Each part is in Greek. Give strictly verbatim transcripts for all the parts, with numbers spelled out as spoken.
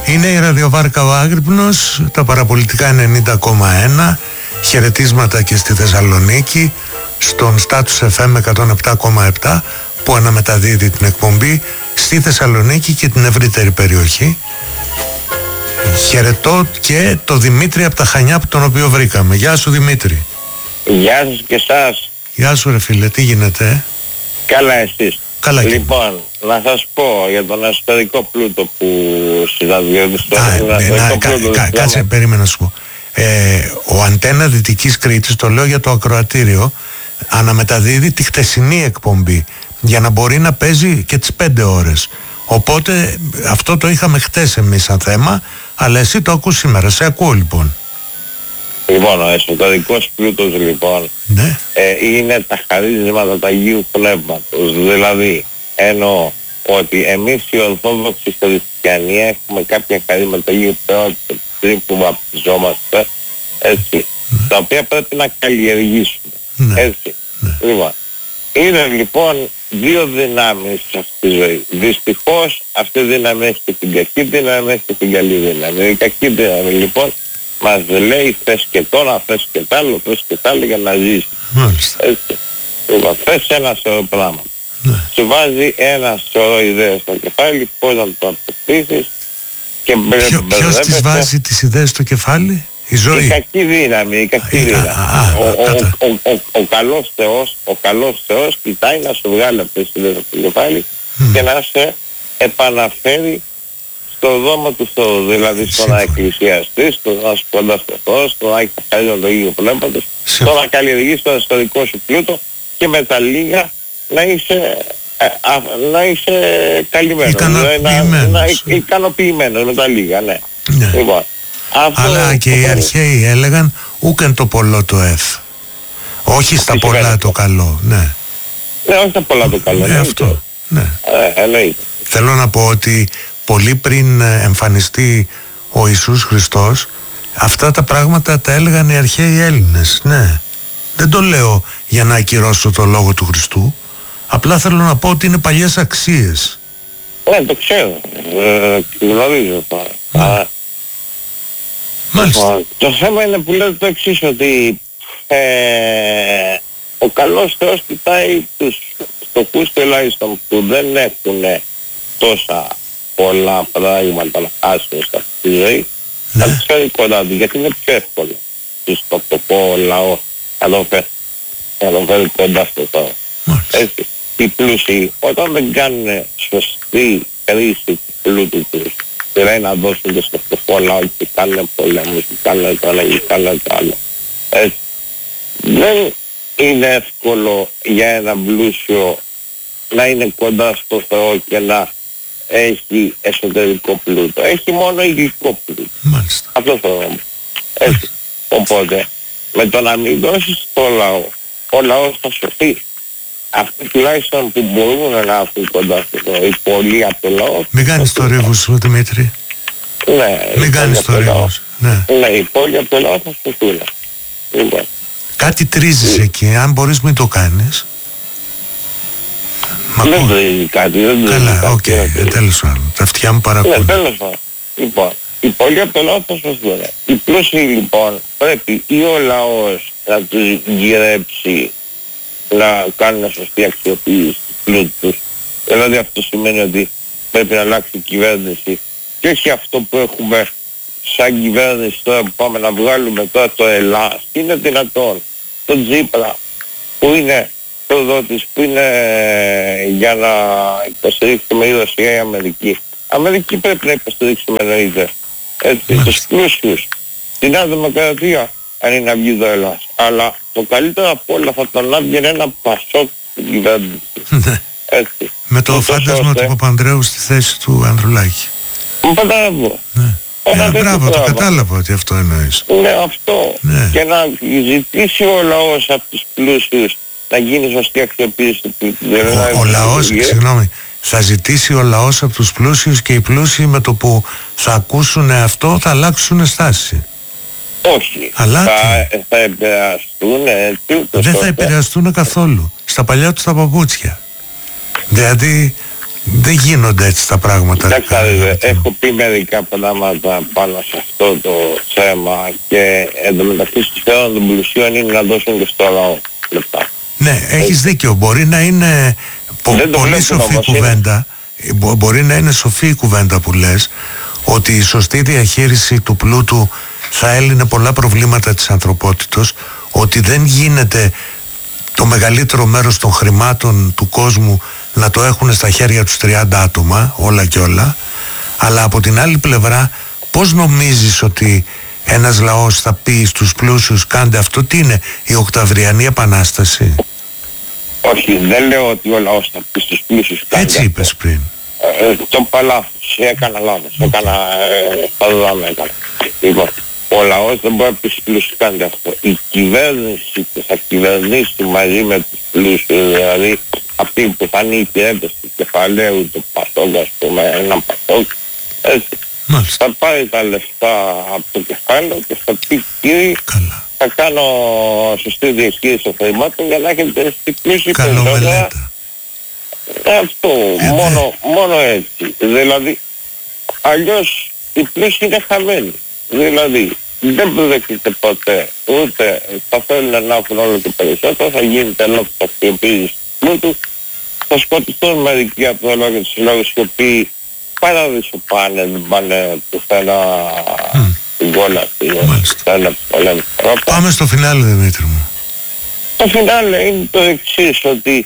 Είναι η ραδιοβάρκα Ο Άγρυπνος, τα παραπολιτικά ενενήντα κόμμα ένα, χαιρετίσματα και στη Θεσσαλονίκη, στον Status εφ εμ εκατόν επτά κόμμα επτά που αναμεταδίδει την εκπομπή στη Θεσσαλονίκη και την ευρύτερη περιοχή. Χαιρετώ και το Δημήτρη από τα Χανιά, από τον οποίο βρήκαμε. Γεια σου Δημήτρη. Γεια σας και εσάς. Γεια σου ρε φίλε, τι γίνεται? Καλά εσείς? Καλά. Λοιπόν, και... να σας πω για τον εσωτερικό πλούτο που συναντιόμαστε. Κάτσε, περίμενα να σου πω. Ε, ο Αντένα Δυτικής Κρήτης, το λέω για το ακροατήριο, αναμεταδίδει τη χτεσινή εκπομπή για να μπορεί να παίζει και τις πέντε ώρες. Οπότε αυτό το είχαμε χτες εμείς σαν θέμα, αλλά εσύ το ακούς σήμερα. Σε ακούω λοιπόν. Λοιπόν, ο εσωτερικός πλούτος λοιπόν, ναι. ε, είναι τα χαρίσματα του Αγίου Πνεύματος. Δηλαδή εννοώ ότι εμείς οι Ορθόδοξοι Χριστιανοί έχουμε κάποια χαρίσματα του Αγίου Πνεύματος πριν που βαπτιζόμαστε, έτσι, ναι. τα οποία πρέπει να καλλιεργήσουμε. Ναι. Έτσι. Ναι. Λοιπόν, είναι λοιπόν δύο δυνάμεις σε αυτή τη ζωή. Δυστυχώς αυτή η δύναμη έχει και την κακή δύναμη, έχει και την καλή δύναμη. Η κακή δύναμη λοιπόν μας λέει θες και τώρα, θες και τ' άλλο, θες και τ' άλλο για να ζήσεις. Μάλιστα. Έτσι. Λοιπόν, θες ένα σωρό πράγμα. Ναι. Σου βάζει ένα σωρό ιδέες στο κεφάλι, πώς να το αποκτήσεις και Ποιο, ποιος τις βάζει τις ιδέες στο κεφάλι? Η ζωή. Η κακή δύναμη, η κακή η, δύναμη. Α, α, ο, α, ο, ο, ο, ο καλός Θεός, ο καλός Θεός κοιτάει να σου βγάλει αυτές τις ιδέες από το κεφάλι mm. και να σε επαναφέρει στο δώμα του Θεού, δηλαδή στο να εκκλησιαστείς, στο να σου κοντά στο Θεό, στο να έχεις τα καλύτερα το Ίδιο Πνεύματος, στο να καλλιεργείς τον ιστορικό σου πλούτο και με τα λίγα να είσαι, ε, α, να είσαι καλυμμένος. Ικανοποιημένος. Να, να, ικανοποιημένος με τα λίγα, ναι. ναι. Λοιπόν, αυτό αλλά και οι αρχαίοι έλεγαν ούκεν το πολλό το εφ. Όχι στα πολλά το καλό, ναι. Ναι, όχι στα πολλά το καλό. Ναι, αυτό, ναι. Ε, εννοείται. Θέλω να πω ότι πολύ πριν εμφανιστεί ο Ιησούς Χριστός, αυτά τα πράγματα τα έλεγαν οι αρχαίοι Έλληνες, ναι. Δεν το λέω για να ακυρώσω το λόγο του Χριστού, απλά θέλω να πω ότι είναι παλιές αξίες. Ναι, το ξέρω, ε, γνωρίζω τώρα. Ναι. Μάλιστα. Το θέμα είναι που λέτε το εξής, ότι ε, ο καλός Θεός κοιτάει τους φτωχούς τουλάχιστον που δεν έχουν τόσα πολλά πράγματα να χάσουν σε αυτή τη ζωή, ναι. να τους φέρει κοντά του, γιατί είναι πιο εύκολο τους το φτωχό λαό να τον φέρει, να τον φέρει κοντά στο Θεό. Έτσι, οι πλούσιοι όταν δεν κάνουν σωστή χρήση του πλούτου τους, δηλαδή να δώσουν και στο φτωχό λαό και κάνουν πολέμους και κάνουν το ένα και κάνουν το άλλο. Έτσι, δεν είναι εύκολο για ένα πλούσιο να είναι κοντά στο Θεό και να έχει εσωτερικό πλούτο. Έχει μόνο υλικό πλούτο. Μάλιστα. Αυτό το νόμο. Έτσι. Οπότε, με το να μην δώσεις το λαό, ο λαός θα σωθεί. Αυτοί τουλάχιστον που μπορούν να έρθουν κοντά στο Θεό, οι πολλοί από το λαό. Μην κάνεις το ρίβο σου, Δημήτρη. Ναι. Μην κάνεις το ρίβο σου. Ναι. Ναι, οι πολλοί από το λαό θα σωθούν. Λοιπόν. Κάτι τρίζεις mm. εκεί, αν μπορείς μην το κάνεις. Δεν τρίζει κάτι, δεν τρίζει Καλά, κάτι. οκ, okay, τέλος πάντων. Τα αυτιά μου παρακούν. Ναι, τέλος πάντων. Λοιπόν, οι πολλοί από το λαό θα σωθούν. Οι πλούσιοι λοιπόν πρέπει ή ο λαός να τους γυρέψει να κάνουν σωστή αξιοποίηση του πλούτου τους. Δηλαδή αυτό σημαίνει ότι πρέπει να αλλάξει η κυβέρνηση και όχι αυτό που έχουμε σαν κυβέρνηση τώρα που πάμε να βγάλουμε τώρα το Ελλάς. Είναι δυνατόν το Τζίπρα που είναι προδότης, που είναι για να υποστηρίξουμε η Ρωσία ή η Αμερική. Αμερική πρέπει να υποστηρίξουμε εννοείται. Έτσι, τους πλούσιους. Την Νέα Δημοκρατία αν είναι να βγει το Ελλάς. Αλλά το καλύτερο από όλα θα τον άβγαινε ένα πασόκ στην κυβέρνηση. Έτσι. Με το φάντασμα του Παπανδρέου στη θέση του Ανδρουλάκη. Μπράβο. Ναι. Ε, μπράβο, το κατάλαβα ότι αυτό εννοείς. Ναι, αυτό. Ναι. Και να ζητήσει ο λαός από τους πλούσιους να γίνει σωστή αξιοποίηση του πλούτου. Ο, ο λαός, συγγνώμη, θα ζητήσει ο λαός από τους πλούσιους και οι πλούσιοι με το που θα ακούσουν αυτό θα αλλάξουν στάση. Όχι. Αλλά θα, θα επηρεαστούν. Δεν θα επηρεαστούν καθόλου. Στα παλιά τους τα παπούτσια. Δηλαδή Δεν γίνονται έτσι τα πράγματα. Κοιτάξτε, έχω πει μερικά πράγματα πάνω σε αυτό το θέμα και εντωμεταξύ στη θέση των πλουσίων είναι να δώσουν και στο λαό λεπτά. Ναι, έχεις δίκιο. Μπορεί να είναι πο, πολύ σοφή κουβέντα. Είναι. Μπορεί να είναι σοφή η κουβέντα που λες, ότι η σωστή διαχείριση του πλούτου θα έλυνε πολλά προβλήματα της ανθρωπότητος, ότι δεν γίνεται το μεγαλύτερο μέρος των χρημάτων του κόσμου να το έχουν στα χέρια τους τριάντα άτομα, όλα και όλα. Αλλά από την άλλη πλευρά, πώς νομίζεις ότι ένας λαός θα πει στους πλούσιους κάντε αυτό? Τι είναι, η Οκταβριανή Επανάσταση? Όχι, δεν λέω ότι ο λαός θα πει στους πλούσιους κάντε έτσι αυτό. είπες πριν. Ε, το παλάθος, έκανα λάθος, okay. έκανα, ε, θα με έκανα. Λοιπόν, ο λαός δεν μπορεί να πει στους πλούσιους κάντε αυτό. Η κυβέρνηση που θα κυβερνήσει μαζί με τους πλούσιους, δηλαδή αυτή που θα είναι η υπηρέτηση του κεφαλαίου του Πασόκ, ας πούμε, ένα Πασόκ, έτσι. Μάλιστα. Θα πάρει τα λεφτά από το κεφάλαιο και θα πει κύριε, θα κάνω σωστή διαχείριση των χρημάτων για να έχετε στην πλούσιοι περισσότερα. Αυτό, ε, μόνο, μόνο έτσι. Δηλαδή, αλλιώς οι πλούσιοι είναι χαμένοι. Δηλαδή, δεν προδεχτείτε ποτέ, ούτε θα θέλουν να έχουν όλο και περισσότερο, θα γίνεται ενώ αυτοποιοποίηση του πλούτου, θα σκοτωθούν μερικοί από το λόγο τους λόγους οι οποίοι παράδεισο πάνε, δεν πάνε πουθενά την κόλλα αυτή. Πάμε στο φινάλε, Δημήτρη μου. Το φινάλε είναι το εξής, ότι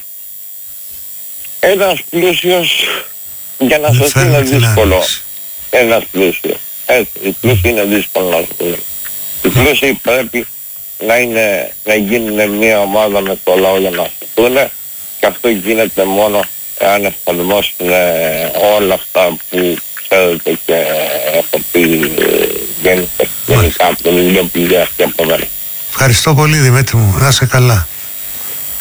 ένας πλούσιος για να σωθεί είναι δύσκολο. Ένας πλούσιος. Έτσι, οι πλούσιοι είναι δύσκολο να σωθούν. Οι πλούσιοι πρέπει να, είναι, να γίνουν μια ομάδα με το λαό για να σωθούν, και αυτό γίνεται μόνο εάν εφαρμόσουν όλα αυτά που ξέρετε και έχω πει γενικά από το βιβλίο που βγαίνει από μένα. Ευχαριστώ πολύ, Δημήτρη μου. Να είσαι καλά.